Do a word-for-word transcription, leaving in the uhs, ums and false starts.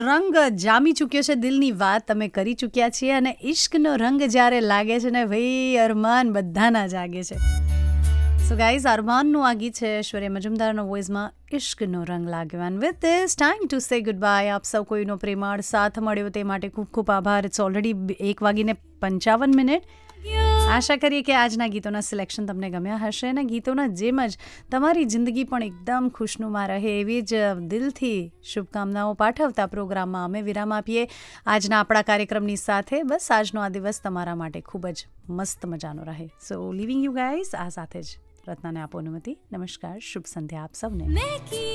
રંગ જામી ચૂક્યો છે, દિલની વાત તમે કરી ચૂક્યા છીએ અને ઇશ્કનો રંગ જ્યારે લાગે છે ને ભાઈ, અરમાન બધાના જાગે છે. સો ગાઈઝ, અરમાનનું આ ગીત છે ઐશ્વર્યા મજુમદારના વોઇસમાં, ઇશ્કનો રંગ લાગ્યો. And with this time to say good bye. આપ સૌ કોઈનો પ્રેમાળ સાથ મળ્યો તે માટે ખૂબ ખૂબ આભાર. ઇટ્સ ઓલરેડી એક વાગીને પંચાવન મિનિટ. આશા કરીએ કે આજના ગીતોના સિલેક્શન તમને ગમ્યા હશે અને ગીતોના જેમ જ તમારી જિંદગી પણ એકદમ ખુશનુમા રહે એવી જ દિલથી શુભકામનાઓ પાઠવતા પ્રોગ્રામમાં અમે વિરામ આપીએ આજના આપણા કાર્યક્રમની સાથે. બસ આજનો આ દિવસ તમારા માટે ખૂબ જ મસ્ત મજાનો રહે. સો લિવિંગ યુ ગાઈઝ. આ સાથે જ રત્નાને આપો અનુમતિ. નમસ્કાર, શુભ સંધ્યા આપ સૌને.